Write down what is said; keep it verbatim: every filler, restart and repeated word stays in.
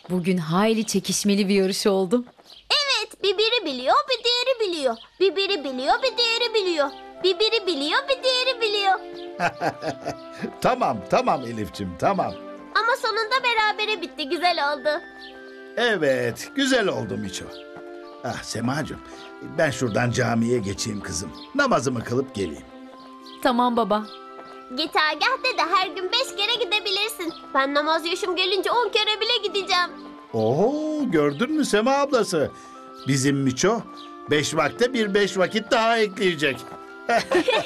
Bugün hayli çekişmeli bir yarış oldu. Evet, bir biri biliyor, bir diğeri biliyor. Bir biri biliyor, bir diğeri biliyor. Bir biri biliyor, bir diğeri biliyor. Tamam, tamam Elifçim, tamam. Ama sonunda berabere bitti, güzel oldu. Evet, güzel oldu Miço. Ah Semacığım, ben şuradan camiye geçeyim kızım. Namazımı kılıp geleyim. Tamam baba. Git Agah de her gün beş kere gidebilirsin. Ben namaz yaşım gelince on kere bile gideceğim. Oo, gördün mü Sema ablası? Bizim Miço beş vakte bir beş vakit daha ekleyecek.